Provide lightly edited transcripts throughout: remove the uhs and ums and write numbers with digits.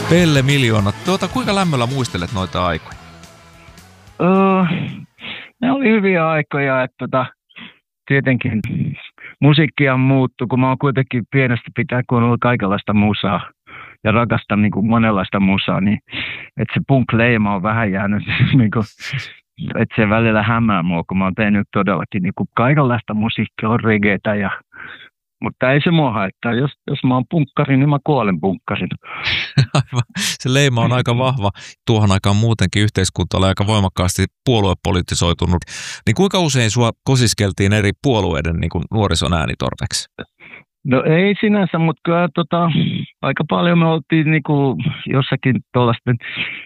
Pelle Miljoona, kuinka lämmöllä muistelet noita aikoja? Ne oli hyviä aikoja, että tietenkin musiikkia muuttui, kun mä oon kuitenkin pienestä pitää kuunnella kaikenlaista musaa ja rakastan niin kuin monenlaista musaa, niin että se punk-leima on vähän jäänyt, niin kuin, että se välillä hämää mua, kun mä oon tehnyt todellakin niin kuin kaikenlaista musiikkia, on reggaetä mutta ei se mua haittaa. Jos mä oon punkkari, niin mä kuolen punkkarin. Aivan. Se leima on aika vahva. Tuohon aikaan muutenkin yhteiskunta oli aika voimakkaasti puoluepolitisoitunut. Niin kuinka usein sua kosiskeltiin eri puolueiden niin kuin nuorison äänitorveksi? No ei sinänsä, mutta kyllä aika paljon me oltiin niinku jossakin tuollaisten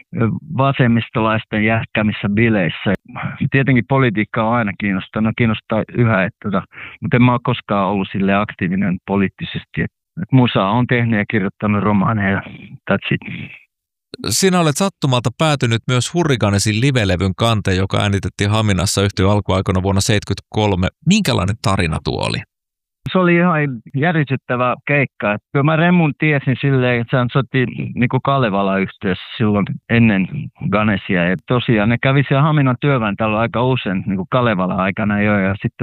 vasemmistolaisten jähkämissä bileissä. Tietenkin politiikka on aina kiinnostaa yhä, mutta en mä ole koskaan ollut sille aktiivinen poliittisesti. Musaa on tehnyt ja kirjoittanut romaaneja, that's it. Sinä olet sattumalta päätynyt myös Hurriganesin livelevyn kanteen, joka äänitettiin Haminassa yhtyön alkuaikoina vuonna 1973. Minkälainen tarina tuo oli? Se oli ihan järisyttävä keikka. Kyllä mä Remun tiesin silleen, että se soitti niin kuin Kalevala-yhtiössä silloin ennen Ganesia. Ja tosiaan ne kävi siellä Haminan työväentalolla aika usein niin kuin Kalevala-aikana jo. Ja sitten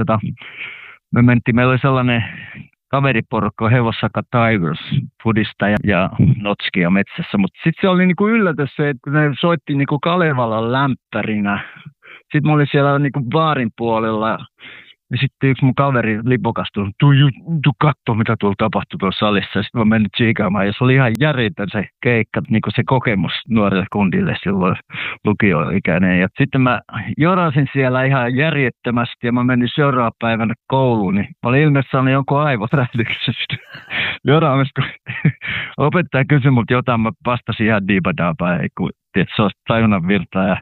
meillä oli sellainen kaveriporukka Hevossaka Tigers Fudista ja Notskia metsässä. Mutta sitten se oli niin kuin yllätys se, että ne soitti niin kuin Kalevalan lämpärinä. Sitten mä olin siellä niin kuin baarin puolella. Ja sitten yksi mun kaveri lipokastui, tuu kattoo mitä tuolla tapahtui tuossa salissa. Sitten mä menin tsiikaamaan ja se oli ihan järjetön se keikka, niin kuin se kokemus nuorille kundille silloin lukioikäinen. Ja sitten mä jorasin siellä ihan järjettömästi ja mä menin seuraavana päivänä kouluun. Niin mä olin ilmeisesti saanut jonkun aivoträhdyksestä joraamista. Opettaja kysyi multa jotain, mä vastasin ihan diipadaapaa, että se olisi tajunnan virtaa.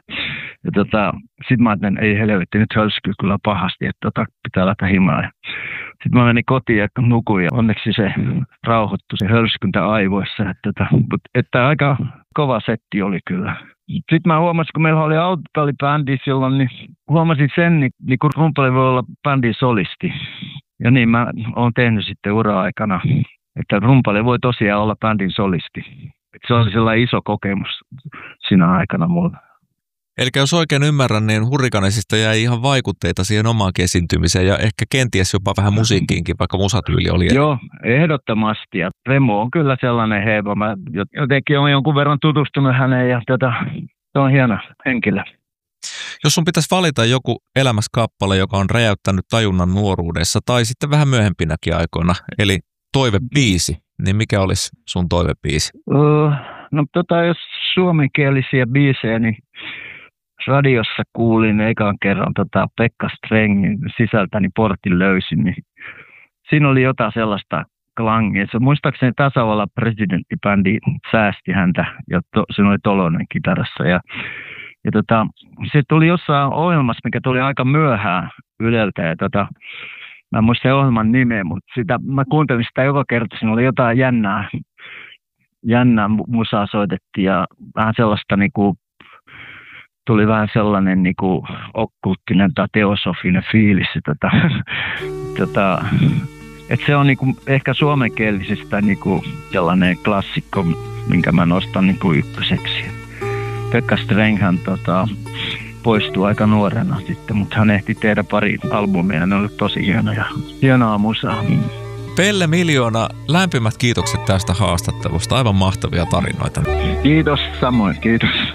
Sitten mä ajattelin, ei helvetti, nyt hölskyy kyllä pahasti, että pitää lähteä himaan. Sitten mä menin kotiin ja nukuin ja onneksi se rauhoittui se hölskyntä aivoissa. Että aika kova setti oli kyllä. Sitten mä huomasin, kun meillä oli autotallibändi silloin, niin huomasin sen, niin kun Rumpali voi olla bändin solisti. Ja niin mä oon tehnyt sitten ura-aikana, että Rumpali voi tosiaan olla bändin solisti. Se oli sellainen iso kokemus siinä aikana mulla. Eli jos oikein ymmärrän, niin Hurriganesista jäi ihan vaikutteita siihen omaan esiintymiseen ja ehkä kenties jopa vähän musiikkiinkin, vaikka musatyyli oli. Joo, ehdottomasti. Ja Remo on kyllä sellainen heimo. Mä jotenkin olen jonkun verran tutustunut häneen ja se on hieno henkilö. Jos sun pitäisi valita joku elämäskappale, joka on räjäyttänyt tajunnan nuoruudessa tai sitten vähän myöhempinäkin aikoina, eli toivebiisi, niin mikä olisi sun toivebiisi? No jos suomenkielisiä biisejä, niin radiossa kuulin ekan kerran Pekka Strengin Sisältäni portin löysin, niin siinä oli jotain sellaista klangia. Se muistaakseni tasavallan presidenttibändi säästi häntä ja siinä oli Tolonen kitarassa. Ja se tuli jossain ohjelmassa, mikä tuli aika myöhään Yleltä. Ja mä en muista ohjelman nimeä, mutta mä kuuntelin sitä joka kerta. Siinä oli jotain jännää musaa soitettiin ja vähän sellaista tuli vähän sellainen okkulttinen tai teosofinen fiilis. Että se on ehkä suomenkielisistä sellainen klassikko, minkä mä nostan ykköseksi. Pekka Strenghän poistui aika nuorena sitten, mutta hän ehti tehdä pari albumia ja ne oli tosi hienoa musaa. Pelle Miljoona, lämpimät kiitokset tästä haastattelusta. Aivan mahtavia tarinoita. Kiitos, samoin, kiitos.